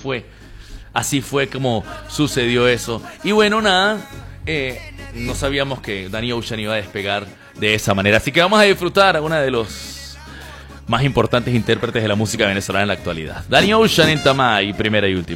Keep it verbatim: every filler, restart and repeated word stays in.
fue. Así fue como sucedió eso. Y bueno, nada, eh, no sabíamos que Danny Ocean iba a despegar de esa manera. Así que vamos a disfrutar a una de los más importantes intérpretes de la música venezolana en la actualidad. Danny Ocean en Tamay, primera y última.